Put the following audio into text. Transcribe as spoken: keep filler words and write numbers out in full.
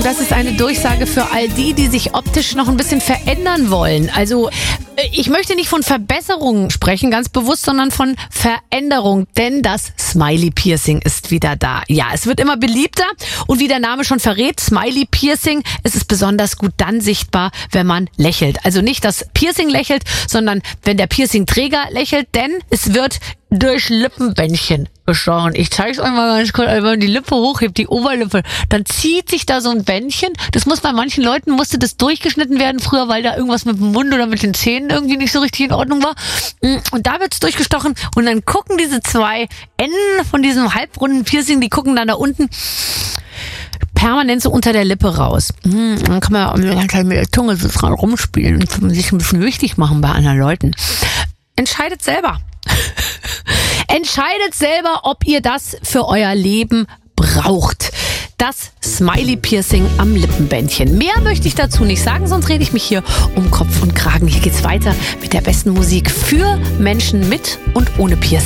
das ist eine Durchsage für all die, die sich optisch noch ein bisschen verändern wollen. Also ich möchte nicht von Verbesserung sprechen, ganz bewusst, sondern von Veränderung. Denn das Smiley-Piercing ist wieder da. Ja, es wird immer beliebter und wie der Name schon verrät, Smiley-Piercing, es ist besonders gut dann sichtbar, wenn man lächelt. Also nicht das Piercing lächelt, sondern wenn der Piercing-Träger lächelt, denn es wird durch Lippenbändchen gestochen. Ich zeige es euch mal ganz kurz, wenn man die Lippe hochhebt, die Oberlippe, dann zieht sich da so ein Bändchen. Das muss bei manchen Leuten, musste das durchgeschnitten werden früher, weil da irgendwas mit dem Mund oder mit den Zähnen irgendwie nicht so richtig in Ordnung war. Und da wird's durchgestochen und dann gucken diese zwei Enden von diesem halbrunden Piercing, die gucken dann da unten permanent so unter der Lippe raus. Dann kann man ja mit der Zunge so dran rumspielen und sich ein bisschen wichtig machen bei anderen Leuten. Entscheidet selber. Entscheidet selber, ob ihr das für euer Leben braucht. Das Smiley-Piercing am Lippenbändchen. Mehr möchte ich dazu nicht sagen, sonst rede ich mich hier um Kopf und Kragen. Hier geht's weiter mit der besten Musik für Menschen mit und ohne Piercing.